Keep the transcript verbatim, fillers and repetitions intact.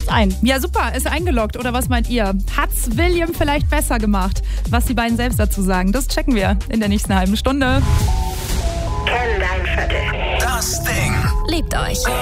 jetzt ein. Ja, super, ist eingeloggt. Oder was meint ihr? Hat's William vielleicht besser gemacht? Was die beiden selbst dazu sagen, das checken wir in der nächsten halben Stunde. Kenn dein Viertel. Das Ding. Liebt euch.